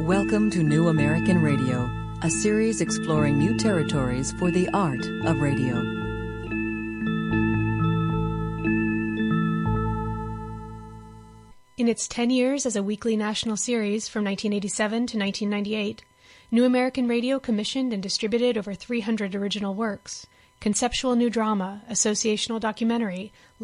Welcome to New American Radio, a series exploring new territories for the art of radio. In its 10 years as a weekly national series from 1987 to 1998, New American Radio commissioned and distributed over 300 original works. Conceptual new drama, associational documentary,